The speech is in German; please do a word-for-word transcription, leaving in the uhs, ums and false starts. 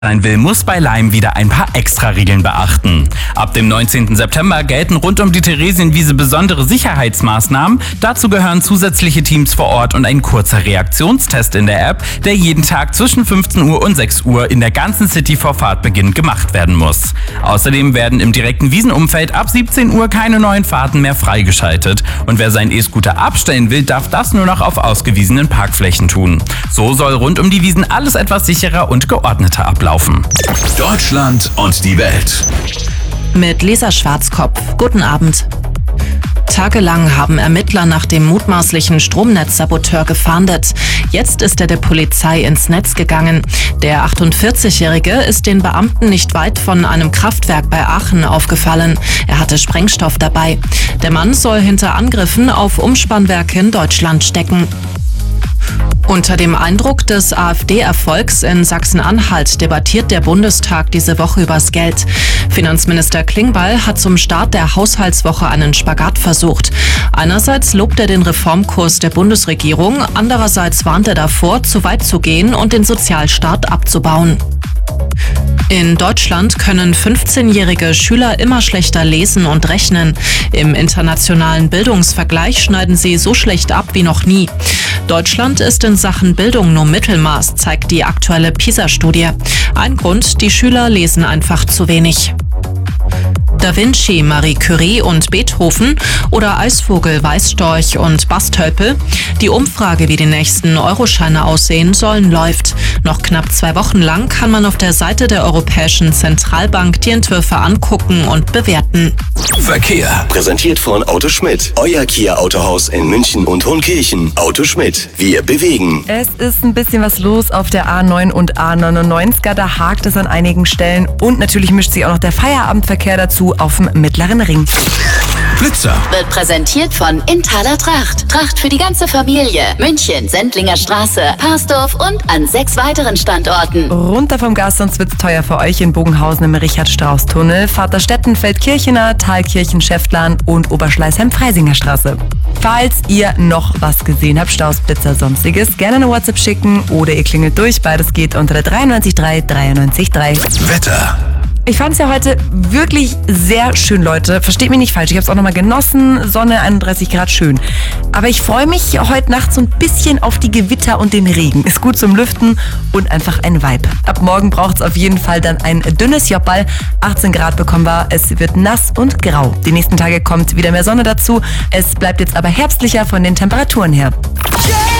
sein will, muss bei Leim wieder ein paar Extra-Regeln beachten. Ab dem neunzehnten September gelten rund um die Theresienwiese besondere Sicherheitsmaßnahmen. Dazu gehören zusätzliche Teams vor Ort und ein kurzer Reaktionstest in der App, der jeden Tag zwischen fünfzehn Uhr und sechs Uhr in der ganzen City vor Fahrtbeginn gemacht werden muss. Außerdem werden im direkten Wiesenumfeld ab siebzehn Uhr keine neuen Fahrten mehr freigeschaltet. Und wer seinen E-Scooter abstellen will, darf das nur noch auf ausgewiesenen Parkflächen tun. So soll rund um die Wiesen alles etwas sicherer und geordneter ablaufen. Deutschland und die Welt. Mit Lisa Schwarzkopf. Guten Abend. Tagelang haben Ermittler nach dem mutmaßlichen Stromnetzsaboteur gefahndet. Jetzt ist er der Polizei ins Netz gegangen. Der achtundvierzigjährige ist den Beamten nicht weit von einem Kraftwerk bei Aachen aufgefallen. Er hatte Sprengstoff dabei. Der Mann soll hinter Angriffen auf Umspannwerke in Deutschland stecken. Unter dem Eindruck des AfD-Erfolgs in Sachsen-Anhalt debattiert der Bundestag diese Woche übers Geld. Finanzminister Klingbeil hat zum Start der Haushaltswoche einen Spagat versucht. Einerseits lobt er den Reformkurs der Bundesregierung, andererseits warnt er davor, zu weit zu gehen und den Sozialstaat abzubauen. In Deutschland können fünfzehnjährige Schüler immer schlechter lesen und rechnen. Im internationalen Bildungsvergleich schneiden sie so schlecht ab wie noch nie. Deutschland ist in Sachen Bildung nur Mittelmaß, zeigt die aktuelle PISA-Studie. Ein Grund, die Schüler lesen einfach zu wenig. Da Vinci, Marie Curie und Beethoven oder Eisvogel, Weißstorch und Bastölpel? Die Umfrage, wie die nächsten Euroscheine aussehen sollen, läuft. Noch knapp zwei Wochen lang kann man auf der Seite der Europäischen Zentralbank die Entwürfe angucken und bewerten. Verkehr. Präsentiert von Auto Schmidt. Euer Kia-Autohaus in München und Hohenkirchen. Auto Schmidt. Wir bewegen. Es ist ein bisschen was los auf der A neun und A neunundneunzig. Da hakt es an einigen Stellen. Und natürlich mischt sich auch noch der Feierabendverkehr dazu auf dem Mittleren Ring. Blitzer. Wird präsentiert von Inthaler Tracht. Tracht für die ganze Familie. München, Sendlinger Straße, Parsdorf und an sechs weiteren Standorten. Runter vom Gas, sonst wird's teuer für euch in Bogenhausen im Richard-Strauß-Tunnel, Vaterstetten, Feldkirchener, Thalkirchen, Schäftlarn und Oberschleißheim-Freisinger Straße. Falls ihr noch was gesehen habt, Staus, Blitzer, Sonstiges, gerne eine WhatsApp schicken oder ihr klingelt durch. Beides geht unter der dreiundneunzig drei dreiundneunzig drei. Wetter. Ich fand es ja heute wirklich sehr schön, Leute. Versteht mich nicht falsch, ich habe es auch nochmal genossen. Sonne, einunddreißig Grad, schön. Aber ich freue mich heute Nacht so ein bisschen auf die Gewitter und den Regen. Ist gut zum Lüften und einfach ein Vibe. Ab morgen braucht es auf jeden Fall dann ein dünnes Jobball. achtzehn Grad bekommen wir, es wird nass und grau. Die nächsten Tage kommt wieder mehr Sonne dazu. Es bleibt jetzt aber herbstlicher von den Temperaturen her. Yeah!